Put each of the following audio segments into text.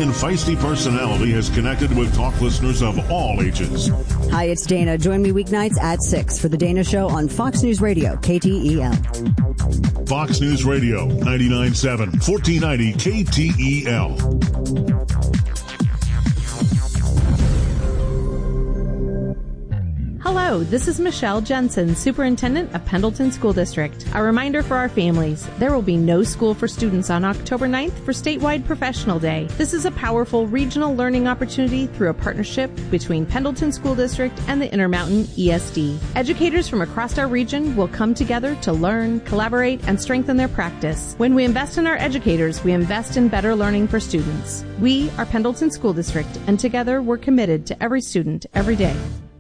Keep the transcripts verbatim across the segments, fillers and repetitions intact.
and feisty personality has connected with talk listeners of all ages. Hi, it's Dana. Join me weeknights at six for The Dana Show on Fox News Radio, K T E L. Fox News Radio, ninety-nine point seven, fourteen ninety K T E L. Hello, this is Michelle Jensen, Superintendent of Pendleton School District. A reminder for our families, there will be no school for students on October ninth for Statewide Professional Day. This is a powerful regional learning opportunity through a partnership between Pendleton School District and the Intermountain E S D. Educators from across our region will come together to learn, collaborate, and strengthen their practice. When we invest in our educators, we invest in better learning for students. We are Pendleton School District, and together we're committed to every student every day.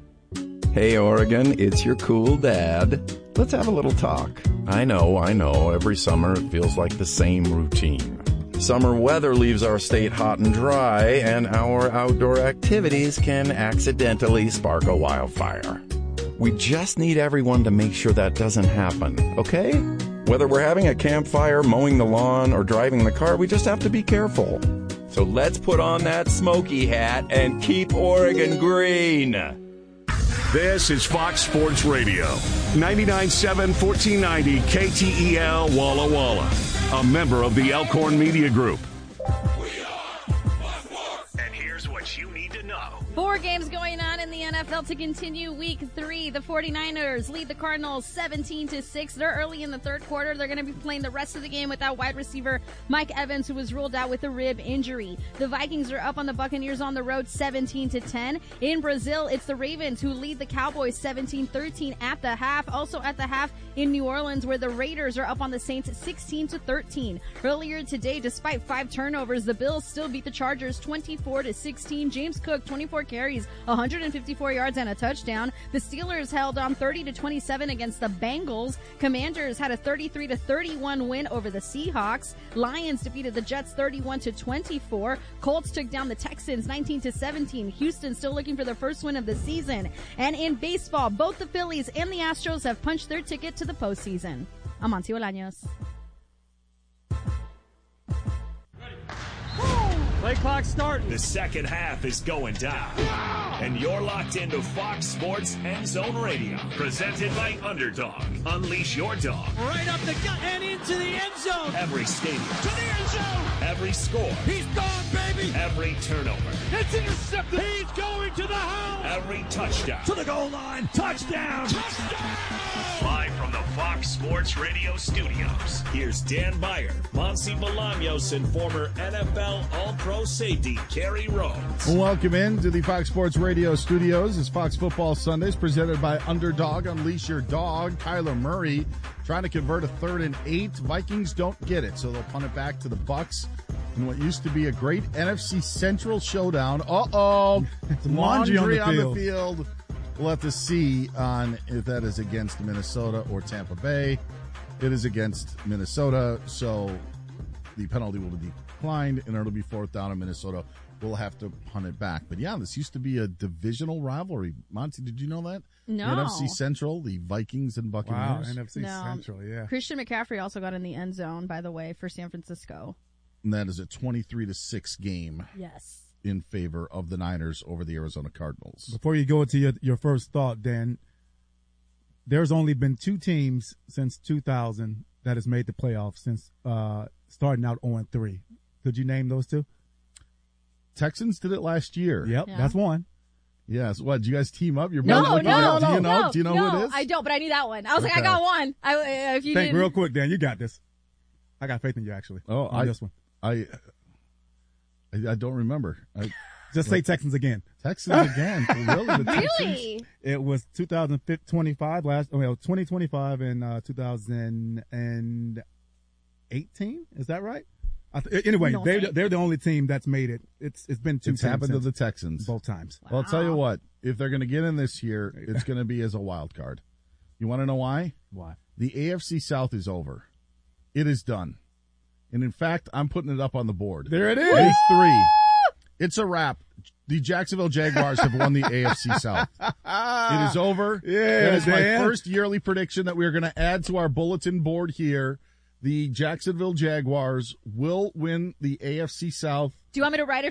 Hey, Oregon, it's your cool dad. Let's have a little talk. I know, I know, every summer it feels like the same routine. Summer weather leaves our state hot and dry, and our outdoor activities can accidentally spark a wildfire. We just need everyone to make sure that doesn't happen, okay? Whether we're having a campfire, mowing the lawn, or driving the car, we just have to be careful. So let's put on that smoky hat and keep Oregon green. This is Fox Sports Radio, ninety-nine point seven, fourteen ninety K T E L Walla Walla, a member of the Elkhorn Media Group. We are Fox Sports. And here's what you need to know. Four games going on in the N F L to continue week three. The 49ers lead the Cardinals seventeen to six. They're early in the third quarter. They're going to be playing the rest of the game without wide receiver Mike Evans, who was ruled out with a rib injury. The Vikings are up on the Buccaneers on the road seventeen to ten. In Brazil, it's the Ravens who lead the Cowboys seventeen thirteen at the half. Also at the half in New Orleans, where the Raiders are up on the Saints sixteen to thirteen. Earlier today, despite five turnovers, the Bills still beat the Chargers twenty-four to sixteen. James Cook, twenty-four carries, one hundred fifty-four yards and a touchdown. The Steelers held on thirty to twenty-seven against the Bengals. Commanders had a thirty-three to thirty-one win over the Seahawks. Lions defeated the Jets thirty-one to twenty-four. Colts took down the Texans nineteen to seventeen. Houston still looking for their first win of the season. And in baseball, both the Phillies and the Astros have punched their ticket to the postseason. I'm Monty Olaños. Play clock starting. The second half is going down. And you're locked into Fox Sports End Zone Radio. Presented by Underdog. Unleash your dog. Right up the gut and into the end zone. Every stadium. To the end zone. Every score. He's gone, baby. Every turnover. It's intercepted. He's going to the house. Every touchdown. To the goal line. Touchdown. Touchdown. Live from the Fox Sports Radio studios. Here's Dan Beyer, Monty Bolaños, and former N F L All-Pro safety Kerry Rhodes. Welcome in to the Fox Sports Radio studios. It's Fox Football Sundays presented by Underdog. Unleash your dog. Kyler Murray trying to convert a third and eight. Vikings don't get it, so they'll punt it back to the Bucs in what used to be a great N F C Central showdown. Uh-oh. Laundry on the on field. the field. We'll have to see on if that is against Minnesota or Tampa Bay. It is against Minnesota, so the penalty will be declined, and it'll be fourth down in Minnesota. We'll have to punt it back. But, yeah, this used to be a divisional rivalry. Monty, did you know that? No. The N F C Central, the Vikings and Buccaneers. Wow, N F C No. Central, yeah. Christian McCaffrey also got in the end zone, by the way, for San Francisco. And that is a twenty-three to six game Yes. in favor of the Niners over the Arizona Cardinals. Before you go into your, your first thought, Dan, there's only been two teams since two thousand that has made the playoffs since uh, starting out oh and three. Could you name those two? Texans did it last year. Yep, Yeah. that's one. Yes. What, did you guys team up? You're No, both no, looking no, at- Do no, you know? no, Do you know no, who it is? I don't, but I knew that one. I was like, I Okay. got one. I, if you Think didn't, real quick, Dan. You got this. I got faith in you, actually. Oh, on I, this one. I, I, I don't remember. I, Just say Texans again. Texans again. Really? The Texans? really? It was two thousand twenty-five last, well, twenty twenty-five and uh, two thousand eighteen. Is that right? I th- anyway, No, they're thank- they're the only team that's made it. It's it's been two. It's teams happened to since- the Texans. both times. Well, I'll tell you Wow. what. If they're going to get in this year, it's going to be as a wild card. You want to know why? Why? The A F C South is over. It is done. And in fact, I'm putting it up on the board. There it It is. is three. It's a wrap. The Jacksonville Jaguars have won the A F C South. It is over. Yeah, that is my Dan. first yearly prediction that we're going to add to our bulletin board here. The Jacksonville Jaguars will win the A F C South. Do you want me to write it